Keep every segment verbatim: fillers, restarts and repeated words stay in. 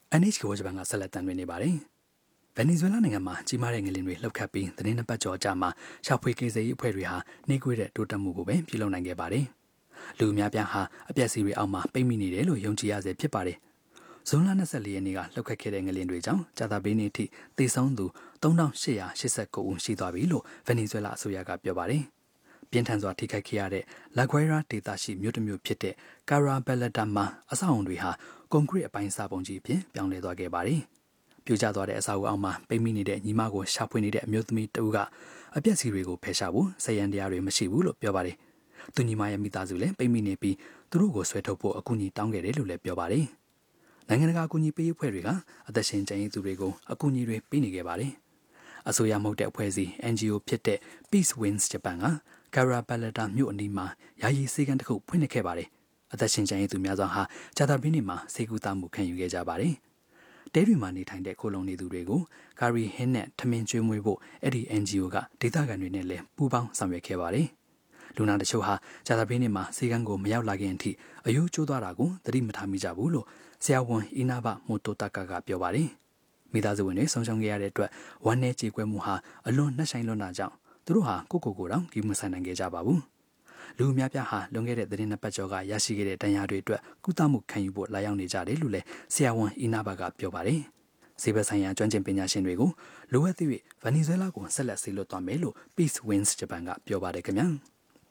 အန် အိတ် ကို ဂျပန်ကဆက်လက်တမ်းတွင်နေပါတယ်။ဗင်နီဇွဲလားနိုင်ငံမှာကြီးမားတဲ့ငလျင်တွေလှုပ်ခတ်ပြီးသတင်းနှစ်ပတ်ကျော်ကြာမှာရှာဖွေကယ်ဆယ်ရေးအဖွဲ့တွေဟာနှိကွေးတဲ့တိုးတက်မှုကိုပဲပြုလုပ်နိုင်ခဲ့ပါတယ်။လူအများပြားဟာအပျက်စီးတွေအောက်မှာပိတ်မိနေတယ်လို့ယုံကြည်ရဆဲဖြစ်ပါတယ်။ဇွန်လ၂၄ရက်နေ့ကလှုပ်ခတ်ခဲ့တဲ့ငလျင်တွေကြောင့်ကြာသပတေးနေ့ထိသေဆုံးသူသုံးထောင်ရှစ်ရာရှစ်ဆယ့်ကိုဦးရှိသွားပြီလို့ဗင်နီဇွဲလားအစိုးရကပြောပါတယ်။ပြင်းထန်စွာထိခိုက်ခဲ့ရတဲ့လာဂွဲရာဒေသရှိမြို့တစ်မြို့ဖြစ်တဲ့ကာရာဘယ်လတာမှာအဆောက်အုံတွေဟာကွန်ကရစ်အပိုင်းစာပုံကြီးအဖြစ်ပြောင်းလဲသွားခဲ့ပါတယ်။ပြိုကျသွားတဲ့အဆောက်အဦအောက်မှာပိတ်မိနေတဲ့ညီမကိုရှာဖွေနေတဲ့အမျိုးသမီးတဦးကအပျက်စီးတွေကိုဖယ်ရှားဖို့စရန်တရားတွေမရှိဘူးလို့ပြောပါတယ်။သူညီမရဲ့မိသားစုလည်းပိတ်မိနေပြီးသူတို့ကိုဆွဲထုတ်ဖို့အကူအညီတောင်းခဲ့တယ်လို့လည်းပြောပါတယ်။နိုင်ငံတကာအကူအညီပေးရေးအဖွဲ့တွေကအသက်ရှင်ကျန်ရည်သူတွေကိုအကူအညီတွေပေးနေခဲ့ပါတယ်။အစိုးရမဟုတ်တဲ့အဖွဲ့အစည်း အန် ဂျီ အို ဖြစ်တဲ့ Peace Wings Japan ကကာရာဘယ်လတာမြို့အနီးမှာယာယီစေကန်းတစ်ခုဖွင့်လှစ်ခဲ့ပါတယ်။အသက်ရှင်ကျန်ရည်သူများစွာဟာဂျာတာပင်းနေမှာစေကူတာမှုခံယူခဲ့ကြပါတယ်။တဲတွေမှာနေထိုင်တဲ့ခိုလုံနေသူတွေကိုကာရီဟင်းနဲ့ထမင်းကျွေးမွေးဖို့အဲ့ဒီ အန် ဂျီ အို ကဒေသခံတွေနဲ့လည်းပူးပေါင်းဆောင်ရွက်ခဲ့ပါတယ်။လူနာတချို့ဟာဂျာတာပင်းနေမှာစေကန်းကိုမရောက်လာခင်အထိအယိုးကျိုးသွားတာကိုသတိမထားမိကြဘူးလို့ဆရာဝန်အီနာဘမိုတိုတာကာကပြောပါတယ်။မိသားစုဝင်တွေဆုံးရှုံးခဲ့ရတဲ့အတွက်ဝမ်းနည်းကြေကွဲမှုဟာအလွန်နှက်ဆိုင်လွန်းတာကြောင့်သူတို့ဟာကိုကိုကိုတောင်ကြီးမဆိုင်နိုင်ခဲ့ကြပါဘူး။လူအများပြားဟာလွန်ခဲ့တဲ့သတင်းနှစ်ပတ်ကျော်ကရရှိခဲ့တဲ့တန်ရာတွေအတွက်ကုသမှုခံယူဖို့လာရောက်နေကြတယ်လို့လည်းဆရာဝန်အီနာဘကပြောပါတယ်။စေဘဆိုင်ရာကျွမ်းကျင်ပညာရှင်တွေကိုလိုအပ်သည့်ဗင်နီဇွဲလားကိုဆက်လက်ဆေးလွှတ်သွားမယ်လို့ Peace Wings Japan ကပြောပါတယ်ခင်ဗျာ။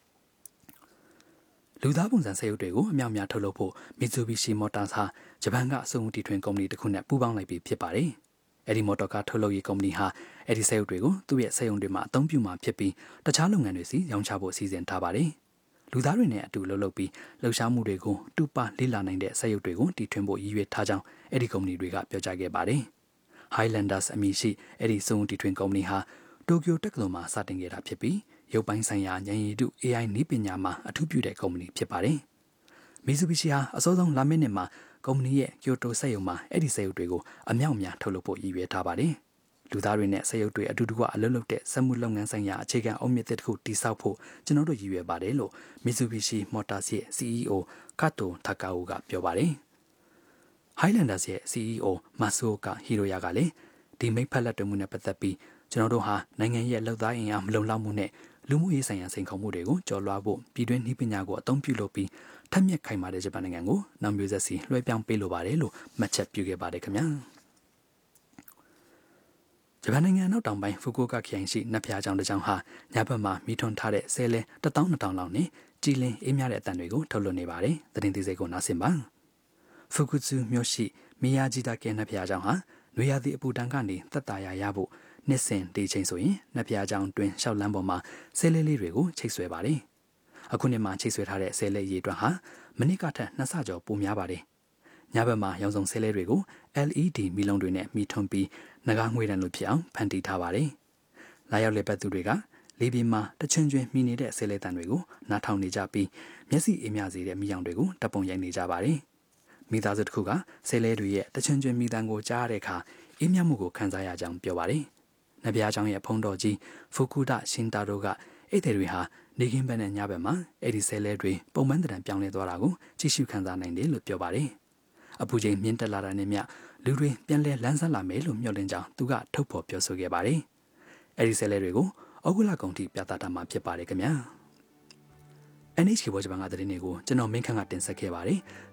လူသားပုံစံဆေးရုပ်တွေကိုအမြောက်များထုတ်လုပ်ဖို့ Mitsubishi Motors ဟာဂျပန်ကအစုံတီထွင်ကုမ္ပဏီတစ်ခုနဲ့ပူးပေါင်းလိုက်ပြီးဖြစ်ပါတယ်။အဲဒီမော်တော်ကားထုတ်လုပ်ရေးကုမ္ပဏီဟာအဲဒီဆေးရုပ်တွေကိုသူ့ရဲ့စက်ရုံတွေမှာအသုံးပြုမှာဖြစ်ပြီးတခြားလုပ်ငန်းတွေစီရောင်းချဖို့စီစဉ်ထားပါတယ်။လူသားတွေနဲ့အတူလှုပ်လှုပ်ပြီးလှုပ်ရှားမှုတွေကိုတူပါလေ့လာနိုင်တဲ့စက်ရုပ်တွေကိုတီထွင်ဖို့ရည်ရွယ်ထားကြောင်းအဲဒီကုမ္ပဏီတွေကပြောကြားခဲ့ပါတယ်။ Highlanders အမည်ရှိအဲဒီစုံတီထွင်ကုမ္ပဏီဟာတိုကျိုတက္ကသိုလ်မှာစတင်ခဲ့တာဖြစ်ပြီးရုပ်ပိုင်းဆိုင်ရာဉာဏ်ရည်တု အေအိုင် နည်းပညာမှာအထူးပြုတဲ့ကုမ္ပဏီဖြစ်ပါတယ်။ Mitsubishi ဟာအစောဆုံးလာမယ့်နှစ်မှာကုမ္ပဏီရဲ့ကျိုတိုစက်ရုံမှာအဲ့ဒီစက်ရုပ်တွေကိုအမြောက်အများထုတ်လုပ်ဖို့ရည်ရွယ်ထားပါတယ်။လူသားတွေနဲ့စက်ရုပ်တွေအတူတူကအလုပ်လုပ်တဲ့စက်မှုလုပ်ငန်းဆိုင်ရာအခြေခံအုတ်မြစ်တစ်ခုတိစောက်ဖို့ကျွန်တော်တို့ရည်ရွယ်ပါတယ်လို့ Mitsubishi Motors ရဲ့ စီ အီ အို Kato Takao ကပြောပါတယ်။ Highlanders ရဲ့ စီ အီ အို Masuoka Hiroya ကလည်းဒီမိတ်ဖက်လက်တွဲမှုနဲ့ပတ်သက်ပြီးကျွန်တော်တို့ဟာနိုင်ငံရဲ့လောက်သားအင်အားမလုံလောက်မှုနဲ့လူမှုရေးဆိုင်ရာစိန်ခေါ်မှုတွေကိုကျော်လွှားဖို့ပြည်တွင်းနှီးပညာကိုအသုံးပြုလုပ်ပြီးထက်မြက်ခိုင်မာတဲ့ဂျပန်နိုင်ငံကိုနောက်မျိုးဆက်စီလွှဲပြောင်းပေးလိုပါတယ်လို့မှတ်ချက်ပြုခဲ့ပါတယ်ခင်ဗျာဂျပန်နိုင်ငံနောက်တောင်ပိုင်းဖူကူအိုကာခရိုင်ရှိနတ်ဖျားကျောင်းတစ်ကျောင်းဟာညဘက်မှာမိထွန်းထားတဲ့ဆဲလဲတစ်သောင်းနှစ်ထောင်လောက်နဲ့ကြည်လင်အေးမြတဲ့အတန်တွေကိုထုတ်လွှင့်နေပါတယ်သတင်းသေးစိတ်ကိုနားဆင်ပါဖူကူဇူမြို့ရှိမီယာဂျီတာကဲနတ်ဖျားကျောင်းဟာနွေရာသီအပူတန်းကနေသက်သာရာရဖို့နှစ်စဉ်ဒီချိန်ဆိုရင်နတ်ဖျားကျောင်းတွင်ရှောက်လန်းပေါ်မှာဆဲလဲလေးတွေကိုချိတ်ဆွဲပါတယ်အခုနှစ်မှာချိတ်ဆွဲထားတဲ့ဆဲလဲရေအတွက်ဟာမနစ်ကထက်နှစ်ဆကျော်ပိုများပါတယ်ညဘက်မှာရောင်စုံဆဲလဲတွေကို แอล อี ดี မီလုံးတွေနဲ့မိထွန်းပြီးငကားငွေတန်လိုဖြစ်အောင်ဖန်တီးထားပါတယ်လာရောက်လေပတ်သူတွေကလေပြင်းမှာတချွင်းချွင်းမိနေတဲ့ဆဲလဲတန်တွေကိုနားထောင်နေကြပြီးမျက်စိအေးမြစေတဲ့မိရောင်တွေကိုတပ်ပုံရိုက်နေကြပါတယ်မိသားစုတစ်ခုကဆဲလဲတွေရဲ့တချွင်းချွင်းမိတန်ကိုကြားရတဲ့အခါအေးမြမှုကိုခံစားရကြောင်းပြောပါတယ်နဗျားကျောင်းရဲ့ဖုံးတော်ကြီးဖူကူဒရှင်တာတို့ကအဲ့ဒီတွေဟာနေကင်းဘက်နဲ့ညဘက်မှာအဲ့ဒီဆဲလဲတွေပုံမှန်တံပြောင်းလဲသွားတာကိုကြည့်ရှုခံစားနိုင်တယ်လို့ပြောပါတယ်အပူချိန်မြင့်တက်လာတာနဲ့မျှလူတွေပြန်လဲလန်းဆန်းလာမယ်လို့မျှော်လင့်ကြောင်းသူကထုတ်ဖော်ပြောဆိုခဲ့ပါတယ်အဲ့ဒီဆဲလဲတွေကိုဩဂုတ်လကုန်ထိပြသတာမှာဖြစ်ပါတယ်ခင်ဗျာ အန် အိတ် ကို ဂျပန်ကသတင်းတွေကိုကျွန်တော်မင်းခန့်ကတင်ဆက်ခဲ့ပါတယ်